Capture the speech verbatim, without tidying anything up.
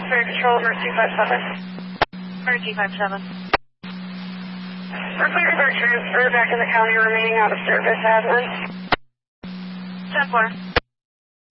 Air Control, Emerge two five seven. Emerge two five seven. Repairs are transferred back in the county, remaining out of service, admin. ten four.